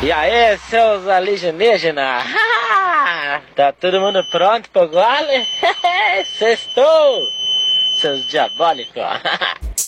E aí, seus alienígenas? Tá todo mundo pronto pro gole? Sextou, seus diabólicos.